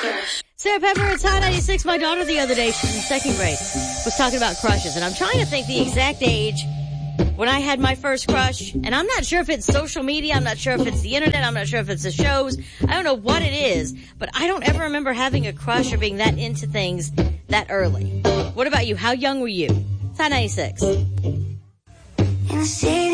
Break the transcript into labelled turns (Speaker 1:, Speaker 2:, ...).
Speaker 1: Sarah Pepper, it's Hot 96. My daughter the other day, she's in second grade, was talking about crushes. And I'm trying to think the exact age when I had my first crush. And I'm not sure if it's social media. I'm not sure if it's the internet. I'm not sure if it's the shows. I don't know what it is. But I don't ever remember having a crush or being that into things that early. What about you? How young were you? It's Hot 96.
Speaker 2: In the city